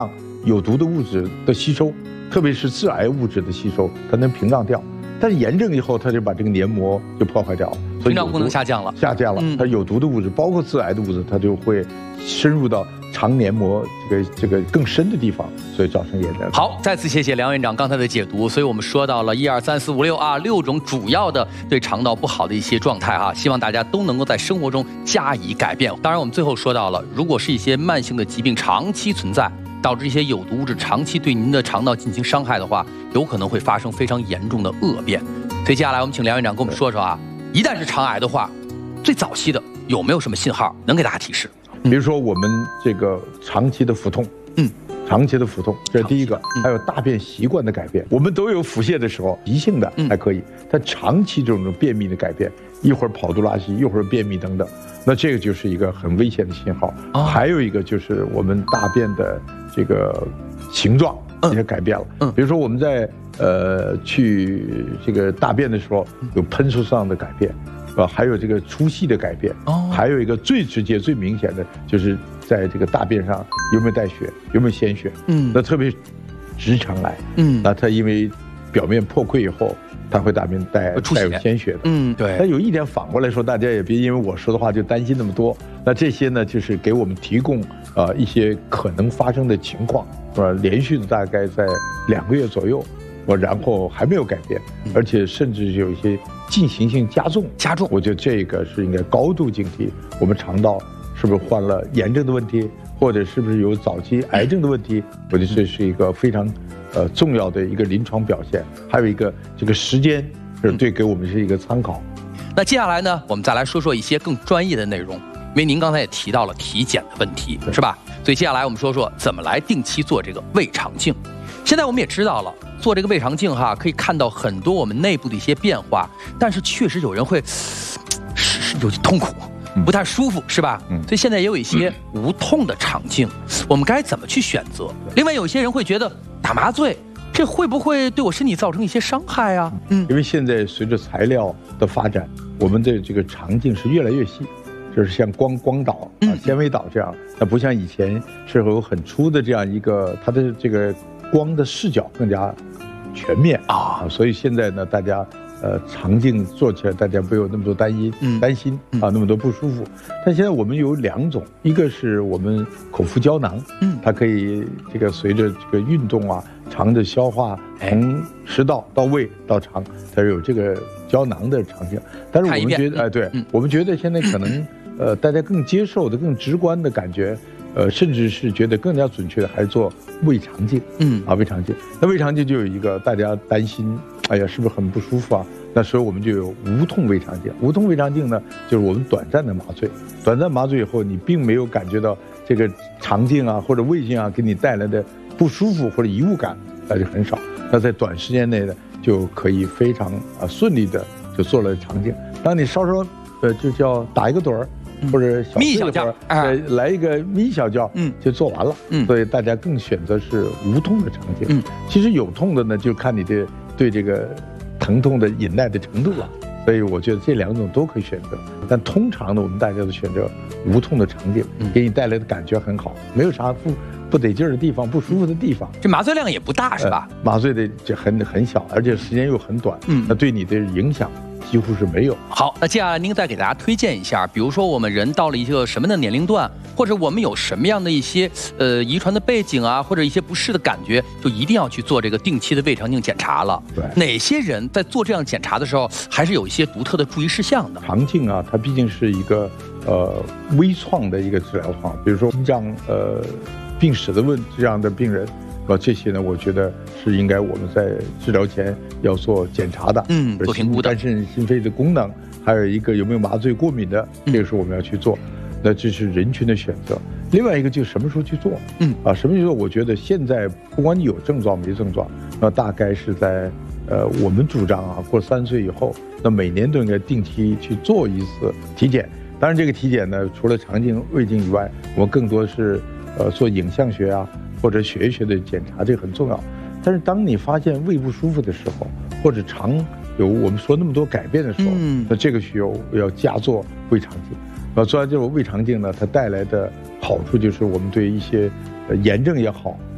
有毒的物质的吸收，特别是致癌物质的吸收，它能屏障掉。但是炎症以后，它就把这个黏膜就破坏掉了， 屏障功能下降了。 它有毒的物质，包括致癌的物质，它就会深入到肠黏膜这个更深的地方，所以造成炎症。 好，再次谢谢梁院长刚才的解读。所以我们说到了1、2、3、4、5、6啊6种主要的对肠道不好的一些状态哈，希望大家都能够在生活中加以改变。当然，我们最后说到了，如果是一些慢性的疾病长期存在，导致一些有毒物质长期对您的肠道进行伤害的话，有可能会发生非常严重的恶变。所以接下来我们请梁院长跟我们说说啊，一旦是肠癌的话，最早期的有没有什么信号能给大家提示？ 比如说我们这个长期的腹痛，长期的腹痛，这是第一个。还有大便习惯的改变，我们都有腹泻的时候，急性的还可以，但长期这种便秘的改变，一会儿跑肚拉稀，一会儿便秘等等，那这个就是一个很危险的信号。还有一个就是我们大便的这个形状也改变了。比如说我们在去这个大便的时候有喷出上的改变，还有这个粗细的改变。还有一个最直接、最明显的就是在这个大便上有没有带血，有没有鲜血。那特别直肠癌，那它因为表面破溃以后，它会大便带有鲜血的。对。但有一点反过来说，大家也别因为我说的话就担心那么多。那这些呢，就是给我们提供一些可能发生的情况，连续的大概在2个月左右，然后还没有改变，而且甚至有一些进行性加重。我觉得这个是应该高度警惕，我们肠道是不是患了炎症的问题，或者是不是有早期癌症的问题？我觉得这是一个非常重要的一个临床表现。还有一个这个时间是给我们是一个参考。 那接下来呢，我们再来说说一些更专业的内容，因为您刚才也提到了体检的问题，是吧？所以接下来我们说说怎么来定期做这个胃肠镜。现在我们也知道了，做这个胃肠镜哈，可以看到很多我们内部的一些变化，但是确实有人会有些痛苦，不太舒服，是吧？所以现在也有一些无痛的肠镜，我们该怎么去选择？另外有些人会觉得打麻醉，这会不会对我身体造成一些伤害啊？ 因为现在随着材料的发展，我们的这个肠镜是越来越细，就是像光导纤维导这样，它不像以前是有很粗的这样一个，它的这个光的视角更加全面所以现在呢，大家肠镜做起来，大家不有那么多担心那么多不舒服。但现在我们有2种，一个是我们口服胶囊，它可以这个随着这个运动肠的消化，从食道到胃到肠，它有这个胶囊的肠镜。但是我们觉得，我们觉得现在可能大家更接受的、更直观的感觉。甚至是觉得更加准确的，还是做胃肠镜。胃肠镜。那胃肠镜就有一个大家担心，哎呀，是不是很不舒服啊？那所以我们就有无痛胃肠镜。无痛胃肠镜呢，就是我们短暂的麻醉。短暂麻醉以后，你并没有感觉到这个肠镜或者胃镜给你带来的不舒服或者异物感，那就很少。那在短时间内呢，就可以非常顺利的就做了肠镜。当你稍就叫打一个盹儿。或者眯小觉， 来一个眯小觉，就做完了。所以大家更选择是无痛的肠镜。其实有痛的呢，就看你的对这个疼痛的忍耐的程度了。所以我觉得这2种都可以选择，但通常呢，我们大家都选择无痛的肠镜，给你带来的感觉很好，没有啥不得劲儿的地方，不舒服的地方。 这麻醉量也不大，是吧？ 麻醉的就很小，而且时间又很短。那对你的影响几乎是没有。 好，那接下来您再给大家推荐一下，比如说我们人到了一个什么的年龄段，或者我们有什么样的一些遗传的背景或者一些不适的感觉，就一定要去做这个定期的胃肠镜检查了。 对， 哪些人在做这样检查的时候，还是有一些独特的注意事项的？ 肠镜它毕竟是一个微创的一个治疗方法，比如说心脏病史的这样的病人。这些呢，我觉得是应该我们在治疗前要做检查的， 做评估的。 肝肾心肺的功能，还有一个有没有麻醉过敏的，这个是我们要去做。那这是人群的选择。另外一个就是什么时候去做，什么时候？我觉得现在不管你有症状没症状，那大概是在我们主张过3岁以后，那每年都应该定期去做一次体检。当然，这个体检呢，除了肠镜、胃镜以外，我们更多是做影像学或者血液学的检查，这个很重要。但是当你发现胃不舒服的时候，或者肠有我们说那么多改变的时候，那这个需要加做胃肠镜。做完这个胃肠镜呢，它带来的好处就是我们对一些炎症也好，